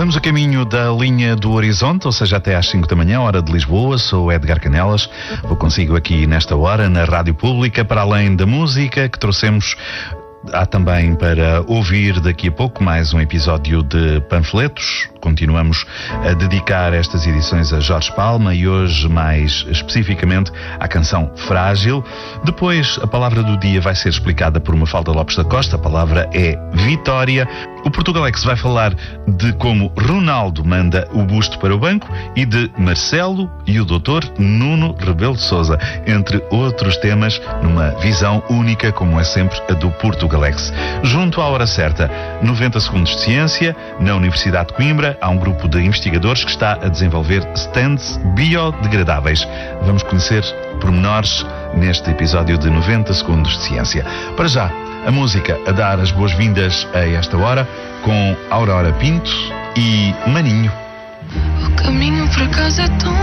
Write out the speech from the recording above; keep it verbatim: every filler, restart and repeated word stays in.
Vamos a caminho da linha do horizonte, ou seja, até às cinco da manhã, hora de Lisboa. Sou Edgar Canelas, vou consigo aqui nesta hora, na Rádio Pública, para além da música que trouxemos. Há também para ouvir daqui a pouco mais um episódio de Panfletos. Continuamos a dedicar estas edições a Jorge Palma e hoje mais especificamente à canção Frágil. Depois a palavra do dia vai ser explicada por Mafalda Lopes da Costa. A palavra é Vitória. O Portugalex vai falar de como Ronaldo manda o busto para o banco e de Marcelo e o doutor Nuno Rebelo de Sousa, entre outros temas, numa visão única como é sempre a do Portugalex. Junto à hora certa, noventa segundos de ciência, na Universidade de Coimbra, há um grupo de investigadores que está a desenvolver stands biodegradáveis. Vamos conhecer pormenores neste episódio de noventa segundos de ciência. Para já, a música a dar as boas-vindas a esta hora com Aurora Pinto e Maninho. O caminho para casa é tão